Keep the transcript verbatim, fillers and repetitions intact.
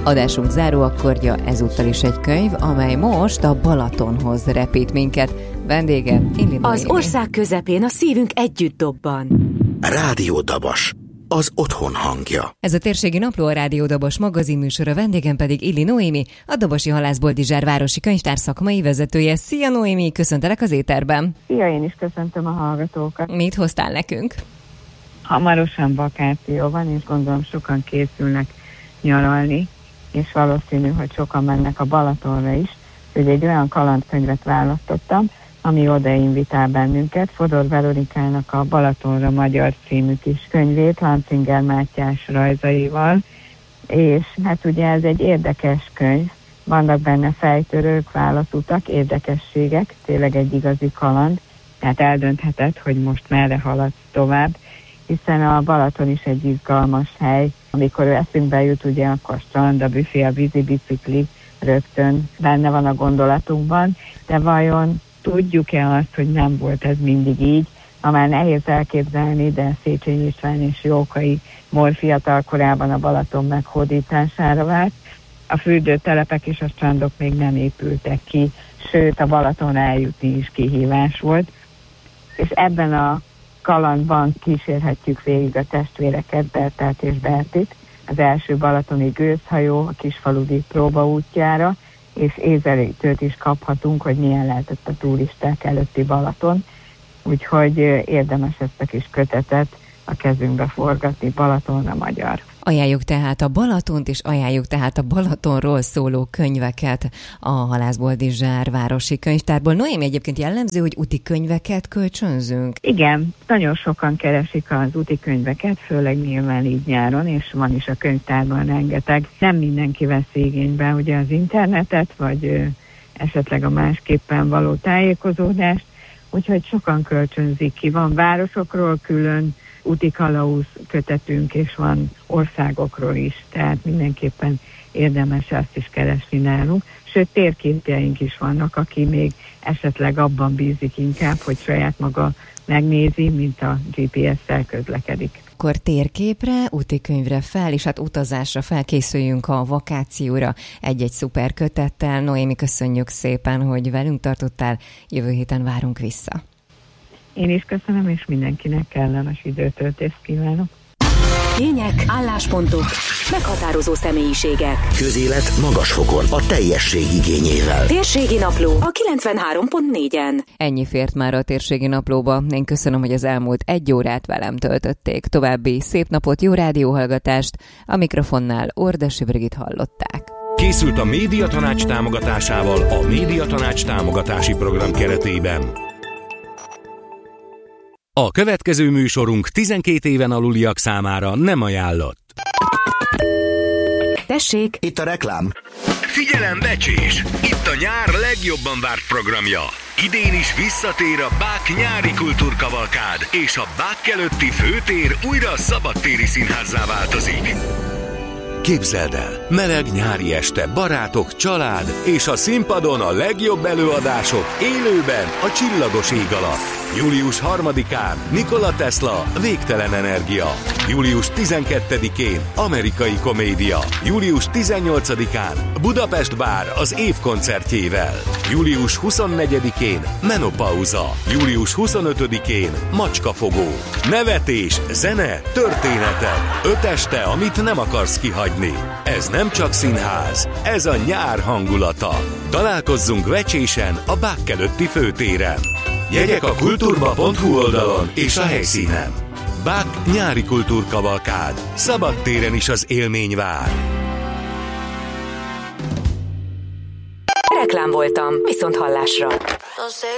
Adásunk záró akkordja ezúttal is egy könyv, amely most a Balatonhoz repít minket. Vendége Illi Noémi. Az ország közepén a szívünk együtt dobban. Rádió Dabas, az otthon hangja. Ez a térségi napló, a Rádió Dabas magazinműsora, vendégem pedig Illi Noémi, a Dobosi Halászboldizsár városi könyvtár szakmai vezetője. Szia Noémi, köszöntelek az éterben. Szia, én is köszöntöm a hallgatókat. Mit hoztál nekünk? Hamarosan vakáció van, és gondolom sokan készülnek nyaralni, és valószínű, hogy sokan mennek a Balatonra is. Úgyhogy egy olyan kalandkönyvet választottam, ami oda invitál bennünket, Fodor Veronikának a Balatonra magyar című kis könyvét, Lancinger Mátyás rajzaival, és hát ugye ez egy érdekes könyv, vannak benne fejtörők, válaszutak, érdekességek, tényleg egy igazi kaland, tehát eldöntheted, hogy most merre haladsz tovább, hiszen a Balaton is egy izgalmas hely, amikor eszünkbe jut, ugye akkor strand, a büfé, a vízi bicikli rögtön benne van a gondolatunkban, de vajon tudjuk-e azt, hogy nem volt ez mindig így? Ha már nehéz elképzelni, de Széchenyi István és Jókai Mór fiatal korában a Balaton meghódítására vált. A fürdőtelepek és a strandok még nem épültek ki, sőt a Balatonra eljutni is kihívás volt. És ebben a kalandban kísérhetjük végig a testvéreket, Bertát és Bertit, az első balatoni gőzhajó a kisfaludi próbaútjára, és észrevételt is kaphatunk, hogy milyen lehetett a turisták előtti Balaton. Úgyhogy érdemes ezt a kis kötetet a kezünkbe forgatni, Balatonra magyar. Ajánljuk tehát a Balatont, és ajánljuk tehát a Balatonról szóló könyveket a Halászboldizsár városi könyvtárból. Noémi, egyébként jellemző, hogy úti könyveket kölcsönzünk? Igen, nagyon sokan keresik az úti könyveket, főleg nyilván így nyáron, és van is a könyvtárban rengeteg. Nem mindenki vesz igénybe ugye az internetet, vagy ö, esetleg a másképpen való tájékozódást, úgyhogy sokan kölcsönzik ki. Van városokról külön úti kalauz kötetünk, és van országokról is, tehát mindenképpen érdemes ezt is keresni nálunk. Sőt, térképjeink is vannak, aki még esetleg abban bízik inkább, hogy saját maga megnézi, mint a gé pé es-szel közlekedik. Akkor térképre, úti könyvre fel, és hát utazásra felkészüljünk a vakációra egy-egy szuper kötettel. Noémi, köszönjük szépen, hogy velünk tartottál, jövő héten várunk vissza. Én is köszönöm, és mindenkinek kellemes időtöltést kívánok. Tények, álláspontok, meghatározó személyiségek. Közélet magas fokon, a teljesség igényével. Térségi napló a kilencvenhárom pont négyen. Ennyi fért már a térségi naplóba. Én köszönöm, hogy az elmúlt egy órát velem töltötték. További szép napot, jó rádióhallgatást. A mikrofonnál Ordasi Brigit hallották. Készült a Médiatanács támogatásával a Médiatanács támogatási program keretében. A következő műsorunk tizenkét éven aluliak számára nem ajánlott. Tessék! Itt a reklám. Figyelem, becsés! Itt a nyár legjobban várt programja. Idén is visszatér a Bák nyári kultúrkavalkád, és a Bák előtti főtér újra szabadtéri színházzá változik. Képzeld el, meleg nyári este, barátok, család, és a színpadon a legjobb előadások élőben a csillagos ég alatt. július harmadikán Nikola Tesla, Végtelen energia. július tizenkettedikén Amerikai komédia. július tizennyolcadikán Budapest Bár az év koncertjével. július huszonnegyedikén Menopauza. július huszonötödikén Macskafogó. Nevetés, zene, történetek. Öt este, amit nem akarsz kihagyni. Ez nem csak színház, ez a nyár hangulata. Találkozzunk vecsésen a Bák előtti főtéren. Jegyek a kulturba pont hu oldalon és a helyszínen. Bák nyári kultúrkavalkád. Szabadtéren is az élmény vár. Reklám voltam, viszont hallásra.